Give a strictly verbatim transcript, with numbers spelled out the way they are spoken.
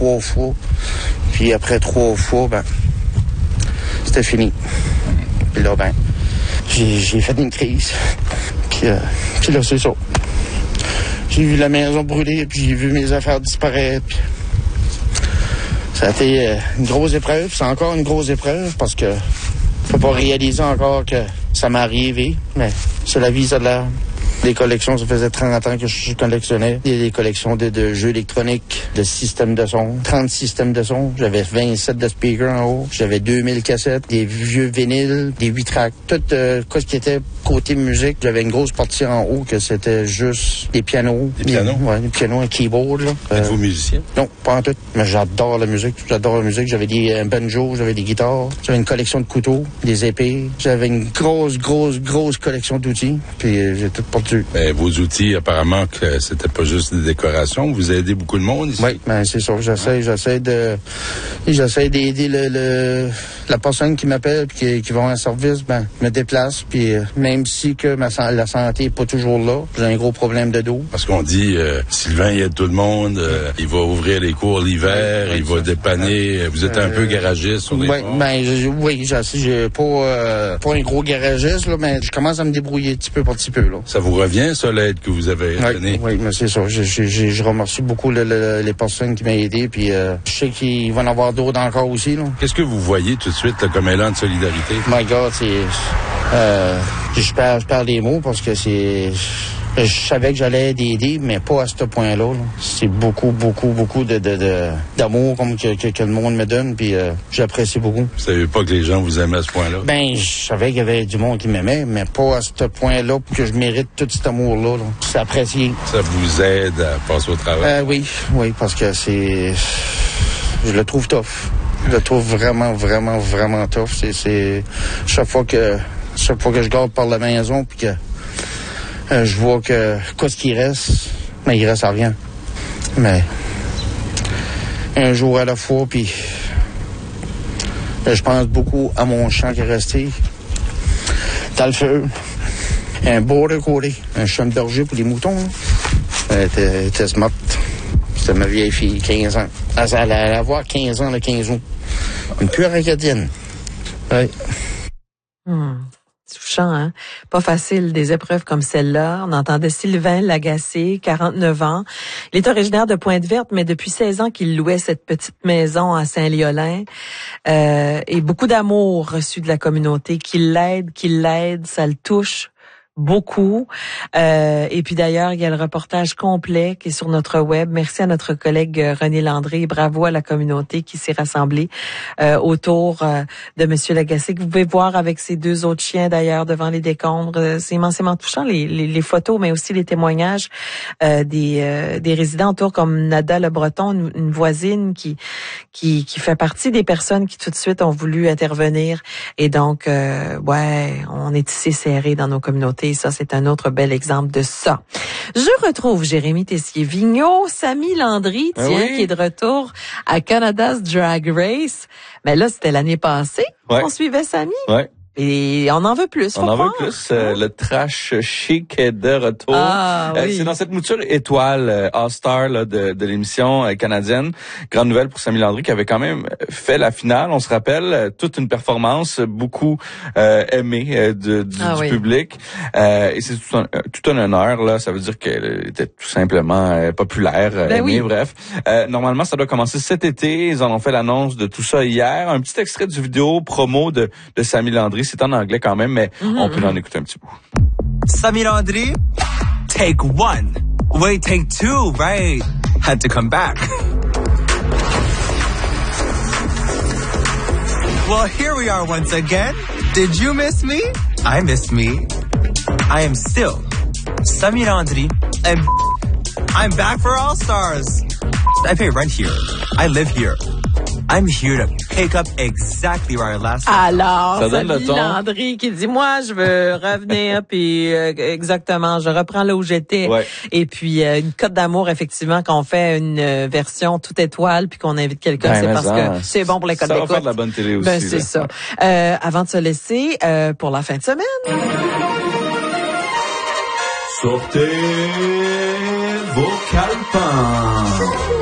trois fois. Puis après trois fois, ben, c'était fini. Puis là, ben, j'ai, j'ai fait une crise. Puis, euh, puis là, c'est ça. J'ai vu la maison brûler, puis j'ai vu mes affaires disparaître. Puis ça a été euh, une grosse épreuve. C'est encore une grosse épreuve parce que faut pas réaliser encore que ça m'est arrivé. Mais c'est la vie, ça de l'air. Les collections, ça faisait trente ans que je collectionnais. Des, des collections de, de jeux électroniques, de systèmes de son, trente systèmes de son. J'avais vingt-sept de speakers en haut. J'avais deux mille cassettes, des vieux vinyles, des huit tracks. Tout euh, quoi ce qui était côté musique. J'avais une grosse partie en haut que c'était juste des pianos. Des pianos? Ouais, des pianos, un keyboard, là. Êtes-vous euh, musicien? Non, pas en tout. Mais j'adore la musique. J'adore la musique. J'avais des euh, banjos, j'avais des guitares. J'avais une collection de couteaux, des épées. J'avais une grosse, grosse, grosse collection d'outils. Puis euh, j'ai tout porté. Ben, vos outils, apparemment, que c'était pas juste des décorations. Vous aidez beaucoup de monde ici? Oui, ben c'est ça. J'essaie, ouais. j'essaie de, j'essaie d'aider le, le la personne qui m'appelle puis qui, qui va en service. Ben, me déplace. Puis euh, même si que ma la santé est pas toujours là, j'ai un gros problème de dos. Parce qu'on dit, euh, Sylvain, il aide tout le monde. Euh, il va ouvrir les cours l'hiver. Ouais, il va dépanner. Vous êtes euh, un peu garagiste sur les ouais, ben, je, oui, j'essaie. J'ai pas, euh, pas un gros garagiste là, mais je commence à me débrouiller petit peu par petit peu là. Ça vous revient, ça, l'aide que vous avez donnée? Oui, oui, mais c'est ça. Je, je, je, je remercie beaucoup le, le, les personnes qui m'ont aidé. Puis euh, je sais qu'il va en avoir d'autres encore aussi. Là. Qu'est-ce que vous voyez tout de suite là, comme élan de solidarité? My God, c'est... Euh, je perds, je perds les mots parce que c'est... Je savais que j'allais aider, mais pas à ce point-là. Là. C'est beaucoup, beaucoup, beaucoup de, de, de d'amour comme que, que, que le monde me donne, puis euh, j'apprécie beaucoup. Vous savez pas que les gens vous aimaient à ce point-là? Ben, je savais qu'il y avait du monde qui m'aimait, mais pas à ce point-là pour que je mérite tout cet amour-là. Là. C'est apprécié. Ça vous aide à passer au travail? Euh, oui, oui, parce que c'est... Je le trouve tough. Je le trouve vraiment, vraiment, vraiment tough. C'est, c'est... Chaque fois que... Chaque fois que je garde par la maison, puis que... Euh, je vois que quoi ce qui reste, mais il reste à rien. Mais un jour à la fois, puis je pense beaucoup à mon champ qui est resté dans le feu. Un border collie, un champ de berger pour les moutons. Elle était, elle était smart. C'était ma vieille fille, quinze ans. Elle allait avoir quinze ans le quinze août. Une pure acadienne. Oui. Hmm. Touchant, hein? Pas facile, des épreuves comme celle-là. On entendait Sylvain Lagacé, quarante-neuf ans. Il est originaire de Pointe-Verte, mais depuis seize ans qu'il louait cette petite maison à Saint-Léolin. Euh, et beaucoup d'amour reçu de la communauté, qui l'aide, qui l'aide, ça le touche beaucoup. Euh, et puis d'ailleurs, il y a le reportage complet qui est sur notre web. Merci à notre collègue René Landry. Bravo à la communauté qui s'est rassemblée euh, autour euh, de Monsieur Lagacé, que vous pouvez voir avec ses deux autres chiens d'ailleurs devant les décombres. C'est immensément touchant, les, les, les photos, mais aussi les témoignages euh, des, euh, des résidents autour, comme Nada Le Breton, une, une voisine qui, qui, qui fait partie des personnes qui tout de suite ont voulu intervenir. Et donc, euh, ouais, on est ici serré dans nos communautés. Et ça, c'est un autre bel exemple de ça. Je retrouve Jérémy Tessier-Vigneault, Samy Landry, tiens, ah oui. qui est de retour à Canada's Drag Race. Mais là, c'était l'année passée ouais. qu'on suivait Samy. Ouais. Et on en veut plus. On en croire. veut plus. Euh, le trash chic est de retour. Ah, euh, oui. C'est dans cette mouture étoile euh, All-Star là, de, de l'émission euh, canadienne. Grande nouvelle pour Samy Landry qui avait quand même fait la finale. On se rappelle, euh, toute une performance, beaucoup euh, aimée euh, de, du, ah, du oui. public. Euh, et c'est tout un, tout un honneur. Là, ça veut dire qu'elle était tout simplement euh, populaire, ben aimée. oui. Bref, euh, normalement, ça doit commencer cet été. Ils en ont fait l'annonce de tout ça hier. Un petit extrait du vidéo promo de, de Samy Landry. C'est en anglais quand même, mais mm-hmm. on peut en écouter un petit bout. Samy Landry, take one. Wait, take two, right? Had to come back. Well, here we are once again. Did you miss me? I missed me. I am still Samy Landry, and I'm back for All Stars. I pay rent here. I live here. I'm here to pick up exactly where I last. Alors, Samy Landry qui dit, moi, je veux revenir, puis euh, exactement, je reprends là où j'étais. Ouais. Et puis, euh, une cote d'amour, effectivement, qu'on fait une euh, version toute étoile, puis qu'on invite quelqu'un, ben, c'est parce ça, que c'est bon pour les codes d'écoute. Ça va faire de la bonne télé aussi. Ben, c'est là. ça. Euh, avant de se laisser, euh, pour la fin de semaine. Sortez vos calepins.